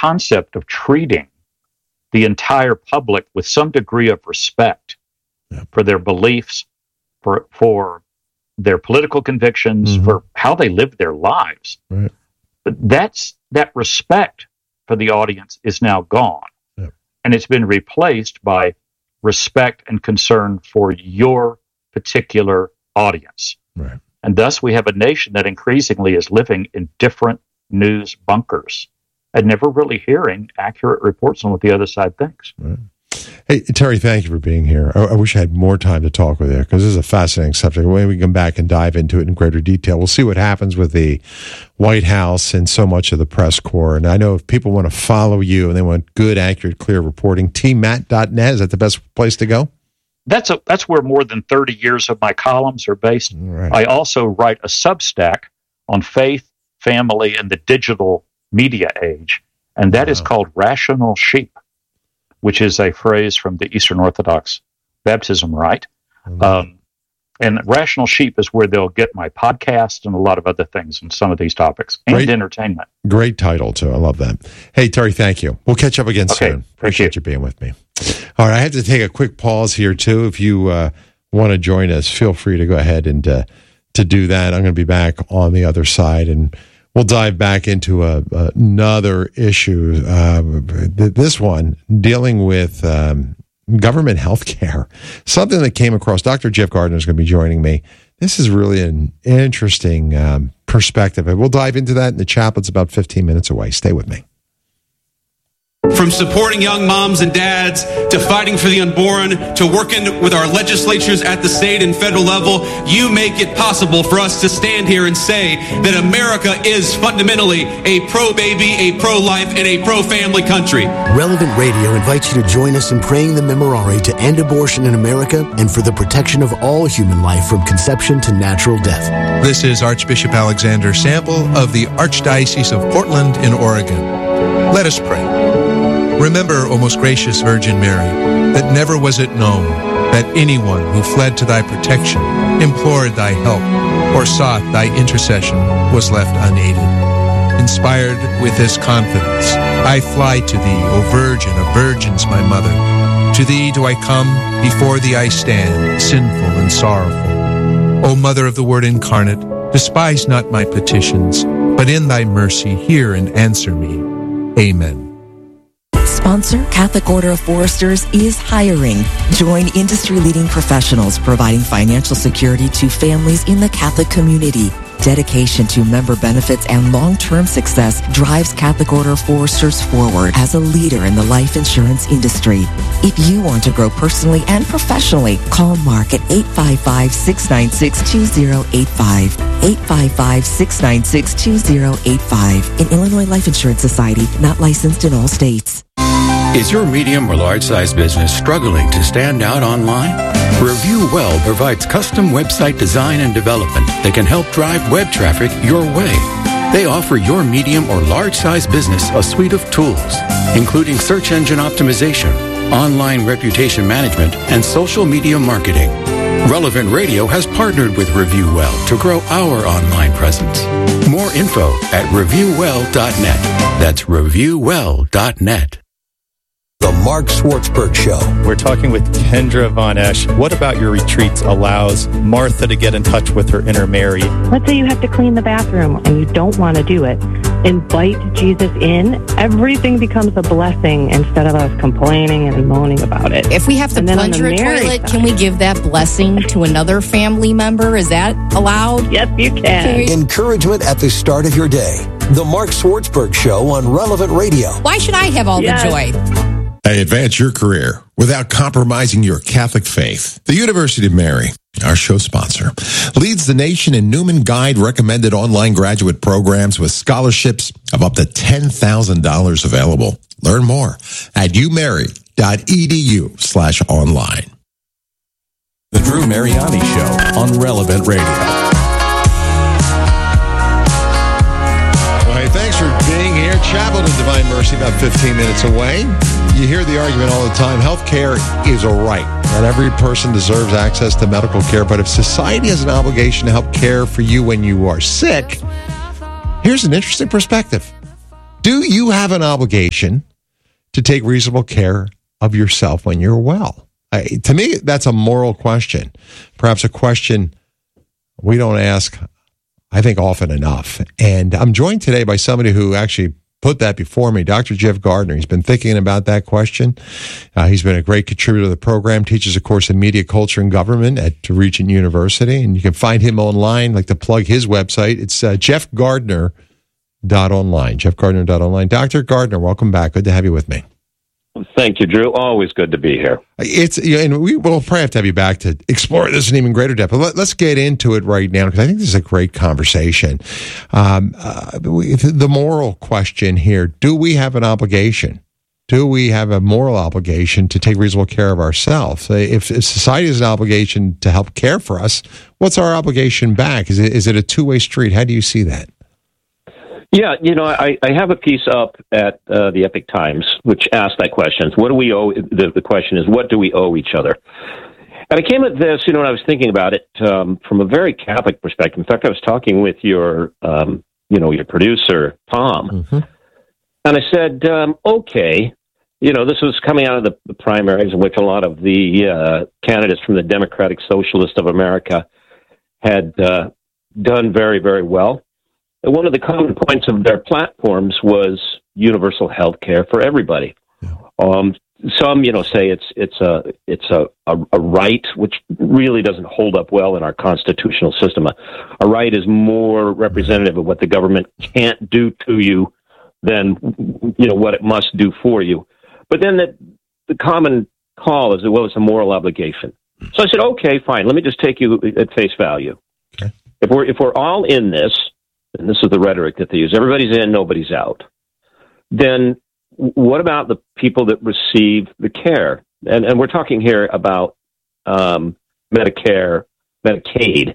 concept of treating the entire public with some degree of respect for their beliefs, for their political convictions, for how they live their lives. Right. But that respect for the audience is now gone. Yeah. And it's been replaced by respect and concern for your particular audience. Right. And thus we have a nation that increasingly is living in different news bunkers and never really hearing accurate reports on what the other side thinks. Right. Hey, Terry, thank you for being here. I wish I had more time to talk with you because this is a fascinating subject. When we come back and dive into it in greater detail, we'll see what happens with the White House and so much of the press corps. And I know if people want to follow you and they want good, accurate, clear reporting, tmatt.net, is that the best place to go? That's where more than 30 years of my columns are based. Right. I also write a Substack on faith, family, and the digital media age, and that is called Rational Sheep, which is a phrase from the Eastern Orthodox baptism rite. And Rational Sheep is where they'll get my podcast and a lot of other things on some of these topics, and entertainment. Great title, too. I love that. Hey, Terry, thank you. We'll catch up again soon. Appreciate you being with me. All right, I have to take a quick pause here, too. If you want to join us, feel free to go ahead and to do that. I'm going to be back on the other side, and we'll dive back into another issue. This one, dealing with government health care. Something that came across. Dr. Jeff Gardner is going to be joining me. This is really an interesting perspective. And we'll dive into that in the chapel. It's about 15 minutes away. Stay with me. From supporting young moms and dads, to fighting for the unborn, to working with our legislatures at the state and federal level, you make it possible for us to stand here and say that America is fundamentally a pro-baby, a pro-life, and a pro-family country. Relevant Radio invites you to join us in praying the Memorare to end abortion in America and for the protection of all human life from conception to natural death. This is Archbishop Alexander Sample of the Archdiocese of Portland in Oregon. Let us pray. Remember, O most gracious Virgin Mary, that never was it known that anyone who fled to thy protection, implored thy help, or sought thy intercession was left unaided. Inspired with this confidence, I fly to thee, O Virgin of Virgins, my mother. To thee do I come, before thee I stand, sinful and sorrowful. O Mother of the Word incarnate, despise not my petitions, but in thy mercy hear and answer me. Amen. Sponsor Catholic Order of Foresters is hiring. Join industry-leading professionals providing financial security to families in the Catholic community. Dedication to member benefits and long-term success drives Catholic Order of Foresters forward as a leader in the life insurance industry. If you want to grow personally and professionally, call Mark at 855-696-2085. 855-696-2085. An Illinois Life Insurance Society, not licensed in all states. Is your medium or large-size business struggling to stand out online? Review Well provides custom website design and development that can help drive web traffic your way. They offer your medium or large-size business a suite of tools, including search engine optimization, online reputation management, and social media marketing. Relevant Radio has partnered with Review Well to grow our online presence. More info at reviewwell.net. That's reviewwell.net. The Mark Schwartzberg Show. We're talking with Kendra Von Esch. What about your retreats allows Martha to get in touch with her inner Mary? Let's say you have to clean the bathroom and you don't want to do it. Invite Jesus in. Everything becomes a blessing instead of us complaining and moaning about it. If we have to plunger a toilet, can we give that blessing to another family member? Is that allowed? Yes, you can. Encouragement at the start of your day. The Mark Schwartzberg Show on Relevant Radio. Why should I have all the joy? Hey, advance your career without compromising your Catholic faith. The University of Mary, our show sponsor, leads the nation in Newman Guide recommended online graduate programs with scholarships of up to $10,000 available. Learn more at umary.edu/online. The Drew Mariani Show on Relevant Radio. Thanks for being here. Chapel to Divine Mercy, about 15 minutes away. You hear the argument all the time. Health care is a right, and every person deserves access to medical care. But if society has an obligation to help care for you when you are sick, here's an interesting perspective. Do you have an obligation to take reasonable care of yourself when you're well? To me, that's a moral question. Perhaps a question we don't ask, I think, often enough. And I'm joined today by somebody who actually put that before me, Dr. Jeff Gardner. He's been thinking about that question. He's been a great contributor to the program, teaches a course in media, culture, and government at Regent University. And you can find him online. I'd like to plug his website. It's jeffgardner.online, jeffgardner.online. Dr. Gardner, welcome back. Good to have you with me. Thank you, Drew. Always good to be here. And we will probably have to have you back to explore this in even greater depth. But let's get into it right now, because I think this is a great conversation. The moral question here: do we have an obligation? Do we have a moral obligation to take reasonable care of ourselves? If society has an obligation to help care for us, what's our obligation back? Is it a two-way street? How do you see that? Yeah, I have a piece up at the Epoch Times which asks that question. What do we owe? The question is, what do we owe each other? And I came at this, when I was thinking about it from a very Catholic perspective. In fact, I was talking with your producer, Tom, and I said, okay, this was coming out of the primaries in which a lot of the candidates from the Democratic Socialist of America had done very, very well. One of the common points of their platforms was universal health care for everybody. Some, say it's a right, which really doesn't hold up well in our constitutional system. A right is more representative of what the government can't do to you than what it must do for you. But then the common call is, well, it's a moral obligation. So I said, okay, fine. Let me just take you at face value. Okay. If we're all in this, and this is the rhetoric that they use, everybody's in, nobody's out, then what about the people that receive the care? And we're talking here about Medicare, Medicaid.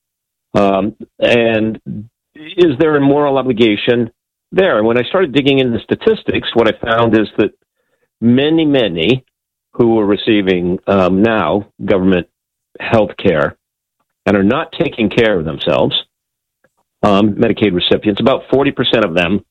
And is there a moral obligation there? And when I started digging into the statistics, what I found is that many who are receiving now government health care and are not taking care of themselves, Medicaid recipients, about 40% of them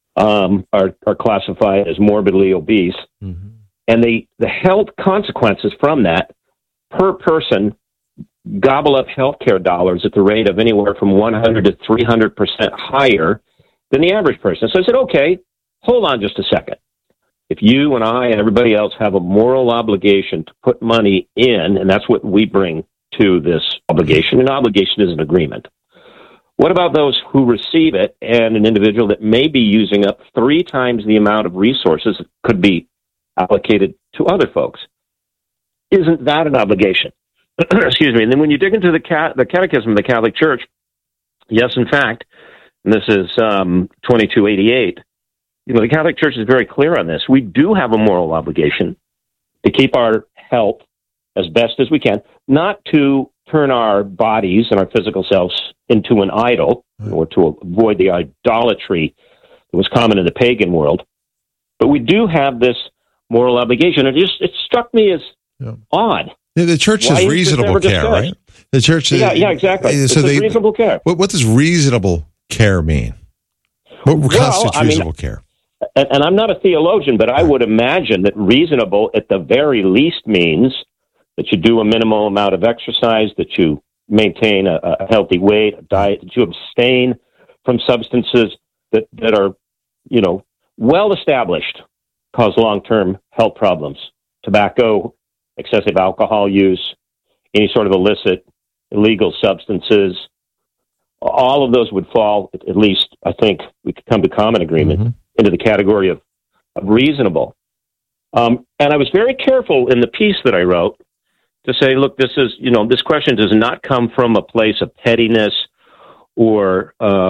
are classified as morbidly obese. Mm-hmm. And the health consequences from that per person gobble up healthcare dollars at the rate of anywhere from 100 to 300% higher than the average person. So I said, okay, hold on just a second. If you and I and everybody else have a moral obligation to put money in, and that's what we bring to this obligation, an obligation is an agreement. What about those who receive it and an individual that may be using up 3 times the amount of resources that could be allocated to other folks? Isn't that an obligation? Excuse me. And then when you dig into the Catechism of the Catholic Church, yes, in fact, and this is 2288, the Catholic Church is very clear on this. We do have a moral obligation to keep our health as best as we can, not to turn our bodies and our physical selves into an idol, or to avoid the idolatry that was common in the pagan world. But we do have this moral obligation. It struck me as odd. The church is reasonable care, right? The church is... Yeah, exactly. So reasonable care. What does reasonable care mean? What constitutes reasonable care? And I'm not a theologian, but I would imagine that reasonable at the very least means that you do a minimal amount of exercise, that you maintain a healthy weight, a diet, that you abstain from substances that are, well established cause long-term health problems. Tobacco, excessive alcohol use, any sort of illicit, illegal substances, all of those would fall, at least I think we could come to common agreement, into the category of reasonable. And I was very careful in the piece that I wrote to say, look, this is, this question does not come from a place of pettiness or,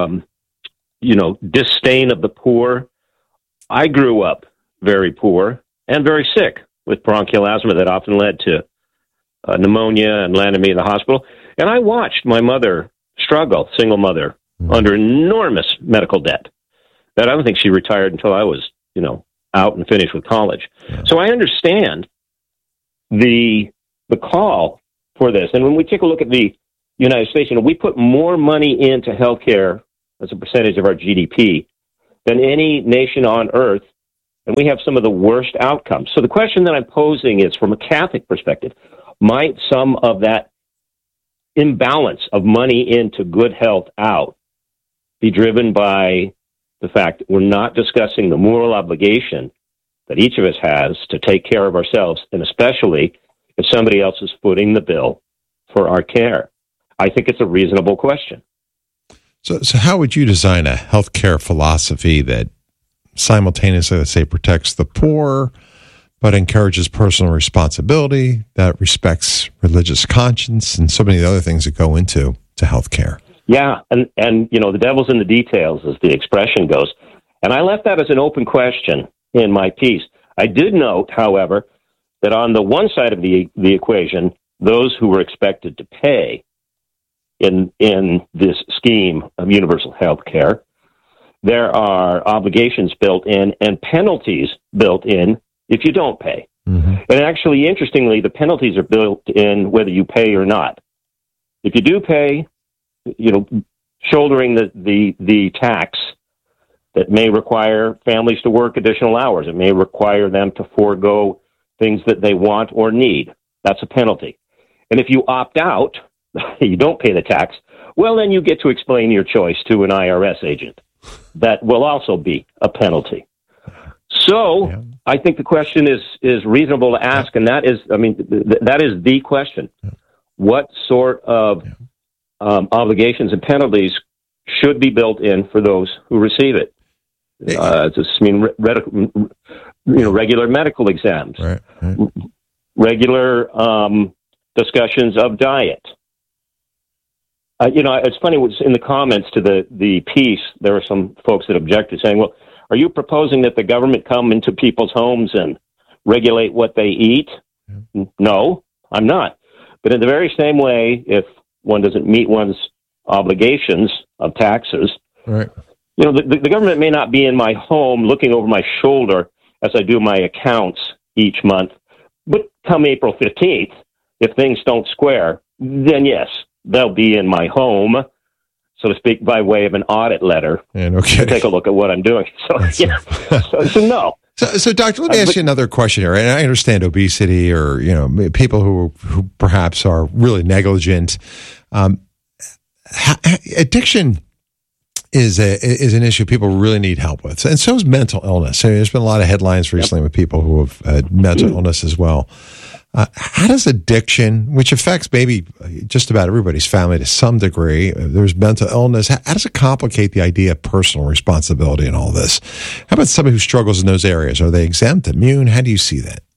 disdain of the poor. I grew up very poor and very sick with bronchial asthma that often led to pneumonia and landed me in the hospital. And I watched my mother struggle, single mother, under enormous medical debt. That I don't think she retired until I was, out and finished with college. Yeah. So I understand the call for this. And when we take a look at the United States, we put more money into healthcare as a percentage of our GDP than any nation on earth, and we have some of the worst outcomes. So the question that I'm posing is, from a Catholic perspective, might some of that imbalance of money into good health out be driven by the fact that we're not discussing the moral obligation that each of us has to take care of ourselves, and especially if somebody else is footing the bill for our care? I think it's a reasonable question. So how would you design a healthcare philosophy that simultaneously, let's say, protects the poor, but encourages personal responsibility, that respects religious conscience, and so many other things that go into healthcare? Yeah, and the devil's in the details, as the expression goes. And I left that as an open question in my piece. I did note, however, that on the one side of the equation, those who were expected to pay in this scheme of universal health care, there are obligations built in and penalties built in if you don't pay. Mm-hmm. And actually, interestingly, the penalties are built in whether you pay or not. If you do pay, shouldering the tax that may require families to work additional hours. It may require them to forego things that they want or need. That's a penalty. And if you opt out, you don't pay the tax, well, then you get to explain your choice to an IRS agent. That will also be a penalty. So yeah. I think the question is reasonable to ask, and that is the question. Yeah. What sort of obligations and penalties should be built in for those who receive it? Regular medical exams, right. Regular discussions of diet. It's funny, in the comments to the piece, there were some folks that objected, saying, well, are you proposing that the government come into people's homes and regulate what they eat? Yeah. No, I'm not. But in the very same way, if one doesn't meet one's obligations of taxes, right. The government may not be in my home looking over my shoulder as I do my accounts each month, but come April 15th, if things don't square, then yes, they'll be in my home, so to speak, by way of an audit letter to take a look at what I'm doing. So, so no. So, Doctor, let me ask you another question here. And I understand obesity or, people who perhaps are really negligent. Addiction is an issue people really need help with. And so is mental illness. I mean, there's been a lot of headlines recently with people who have had mental illness as well. How does addiction, which affects maybe just about everybody's family to some degree, there's mental illness, how does it complicate the idea of personal responsibility in all this? How about somebody who struggles in those areas? Are they exempt, immune? How do you see that?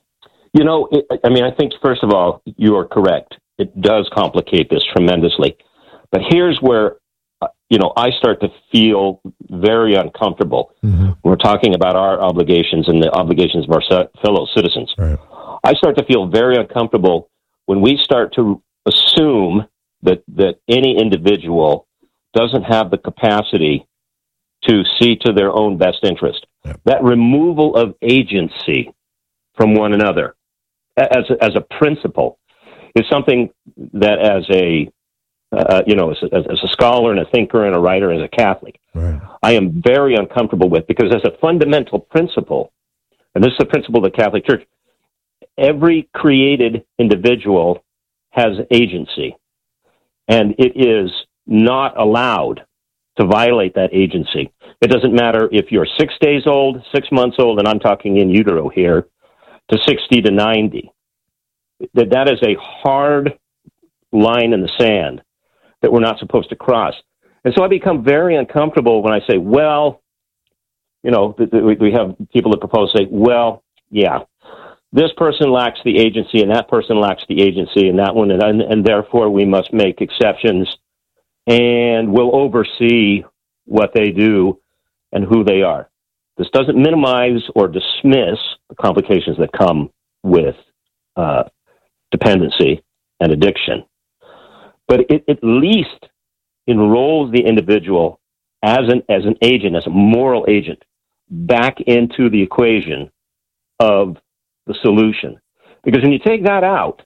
I think, first of all, you are correct. It does complicate this tremendously. But here's where, I start to feel very uncomfortable when we're talking about our obligations and the obligations of our fellow citizens. Right. I start to feel very uncomfortable when we start to assume that any individual doesn't have the capacity to see to their own best interest. Yep. That removal of agency from one another as a principle is something that as a scholar and a thinker and a writer, as a Catholic, right. I am very uncomfortable with, because as a fundamental principle, and this is a principle of the Catholic Church, every created individual has agency, and it is not allowed to violate that agency. It doesn't matter if you're 6 days old, 6 months old, and I'm talking in utero here, to 60 to 90. That is a hard line in the sand that we're not supposed to cross. And so I become very uncomfortable when I say, well, we have people that propose, say, well, yeah, this person lacks the agency and that person lacks the agency and that one, and therefore we must make exceptions and we'll oversee what they do and who they are. This doesn't minimize or dismiss the complications that come with dependency and addiction, but it at least enrolls the individual as an agent, as a moral agent, back into the equation of the solution. Because when you take that out,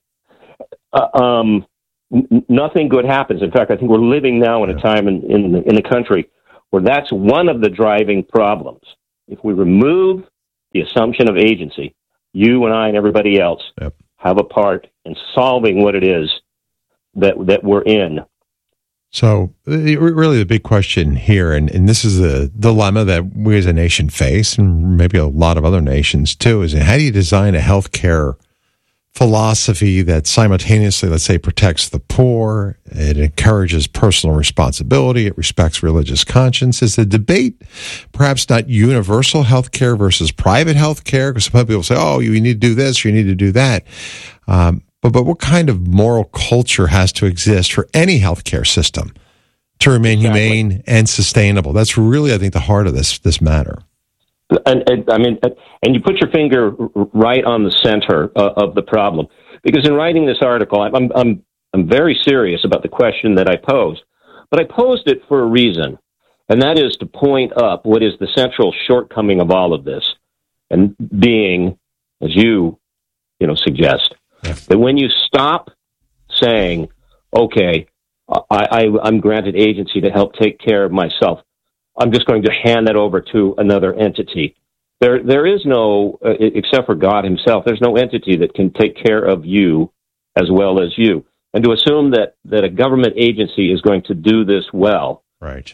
nothing good happens. In fact, I think we're living now in a time in the country where that's one of the driving problems. If we remove the assumption of agency, you and I and everybody else have a part in solving what it is that we're in. So really the big question here, and this is a dilemma that we as a nation face, and maybe a lot of other nations too, is how do you design a healthcare philosophy that simultaneously, let's say, protects the poor, it encourages personal responsibility, it respects religious conscience? Is the debate perhaps not universal healthcare versus private healthcare? Because some people say, oh, you need to do this, you need to do that. But what kind of moral culture has to exist for any healthcare system to remain humane and sustainable? That's really, I think, the heart of this matter. And you put your finger right on the center of the problem, because in writing this article, I'm very serious about the question that I posed, but I posed it for a reason, and that is to point up what is the central shortcoming of all of this, and being, as you suggest, that when you stop saying, okay, I'm granted agency to help take care of myself, I'm just going to hand that over to another entity. There is no, except for God himself, there's no entity that can take care of you as well as you. And to assume that a government agency is going to do this well, right?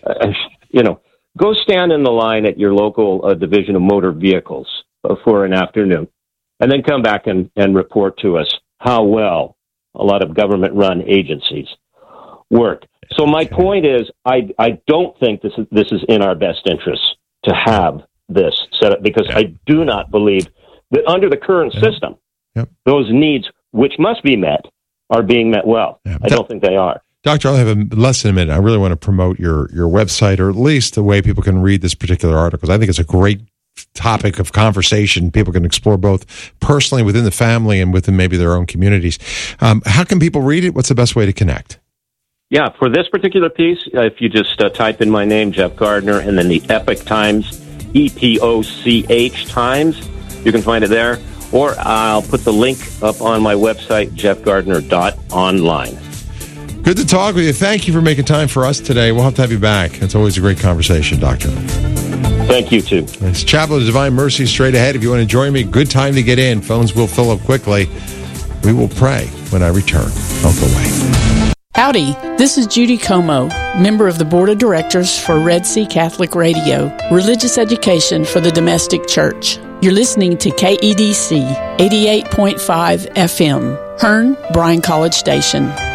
Go stand in the line at your local division of motor vehicles for an afternoon, and then come back and report to us how well a lot of government-run agencies work. So my point is, I don't think this is in our best interest to have this set up, because I do not believe that under the current system, those needs, which must be met, are being met well. I don't think they are. Doctor, I'll have less than a minute. I really want to promote your website, or at least the way people can read this particular article, because I think it's a great topic of conversation. People can explore both personally within the family and within maybe their own communities. How can people read it? What's the best way to connect? Yeah, for this particular piece, if you just type in my name, Jeff Gardner, and then the Epoch Times, EPOCH Times, you can find it there. Or I'll put the link up on my website, jeffgardner.online. Good to talk with you. Thank you for making time for us today. We'll have to have you back. It's always a great conversation, Doctor. Thank you, too. It's Chapel of Divine Mercy straight ahead. If you want to join me, good time to get in. Phones will fill up quickly. We will pray when I return. Don't go away. Howdy, this is Judy Como, member of the Board of Directors for Red Sea Catholic Radio, religious education for the domestic church. You're listening to KEDC 88.5 FM, Hearn, Bryan College Station.